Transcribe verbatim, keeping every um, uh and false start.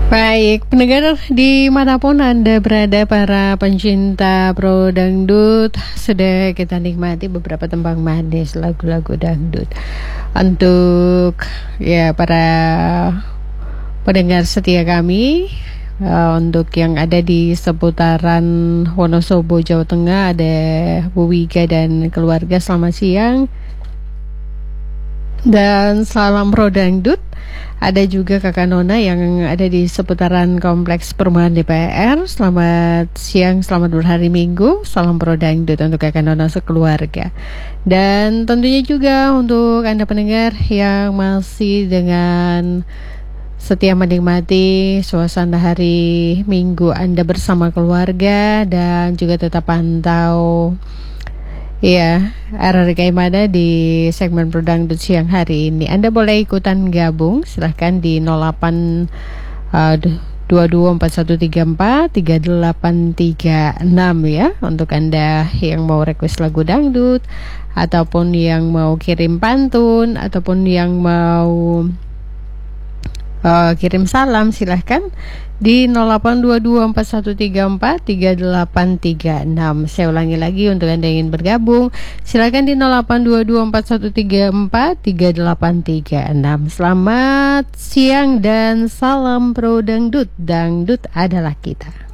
Baik, pendengar dimanapun Anda berada, para pencinta pro dangdut, sudah kita nikmati beberapa tembang manis lagu-lagu dangdut. Untuk ya para pendengar setia kami, uh, untuk yang ada di seputaran Wonosobo, Jawa Tengah, ada Bu Wika dan keluarga, selamat siang. Dan salam pro dangdut. Ada juga kakak Nona yang ada di seputaran kompleks perumahan D P R. Selamat siang, selamat berhari Minggu. Salam pro dangdut untuk kakak Nona sekeluarga. Dan tentunya juga untuk Anda pendengar yang masih dengan setia menikmati suasana hari Minggu Anda bersama keluarga, dan juga tetap pantau ya, R R K Imada di segmen Prodangdut siang hari ini. Anda boleh ikutan gabung, silahkan di nol delapan dua dua empat satu tiga empat tiga delapan tiga enam ya, untuk Anda yang mau request lagu dangdut, ataupun yang mau kirim pantun, ataupun yang mau uh, kirim salam, silahkan di nol delapan dua dua empat satu tiga empat tiga delapan tiga enam. Saya ulangi lagi, untuk Anda yang ingin bergabung, silakan di nol delapan dua dua empat satu tiga empat tiga delapan tiga enam. Selamat siang dan salam pro dangdut. Dangdut adalah kita.